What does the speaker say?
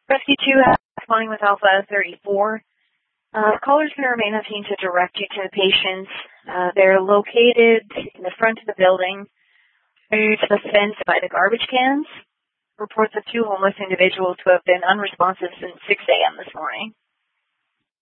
Rescue 2, responding with Alpha 34. Callers can remain on scene to direct you to the patients. They're located in the front of the building, near to the fence by the garbage cans. Reports of 2 homeless individuals who have been unresponsive since 6 a.m. this morning.